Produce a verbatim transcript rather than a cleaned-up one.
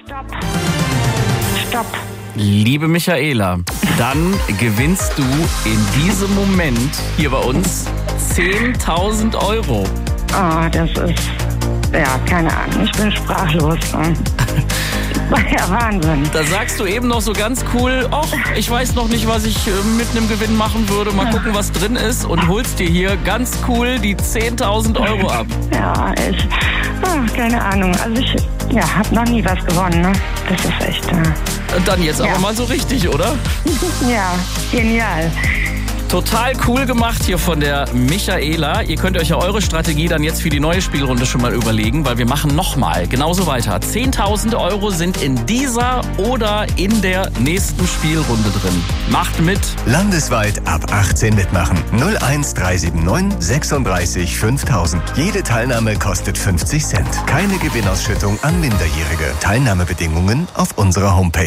Stopp. Stopp. Liebe Michaela, dann gewinnst du in diesem Moment hier bei uns zehntausend Euro. Oh, das ist, ja, keine Ahnung, ich bin sprachlos. Ja, Wahnsinn. Da sagst du eben noch so ganz cool, ach, ich weiß noch nicht, was ich mit einem Gewinn machen würde. Mal gucken, was drin ist und holst dir hier ganz cool die zehntausend Euro ab. Ja, ich, oh, keine Ahnung. Also ich, ja, hab noch nie was gewonnen, ne? Das ist echt, äh, Und dann jetzt ja. aber mal so richtig, oder? Ja, genial. Total cool gemacht hier von der Michaela. Ihr könnt euch ja eure Strategie dann jetzt für die neue Spielrunde schon mal überlegen, weil wir machen nochmal genauso weiter. zehntausend Euro sind in dieser oder in der nächsten Spielrunde drin. Macht mit. Landesweit ab achtzehn mitmachen. null eins drei sieben neun sechsunddreißig fünftausend. Jede Teilnahme kostet fünfzig Cent. Keine Gewinnausschüttung an Minderjährige. Teilnahmebedingungen auf unserer Homepage.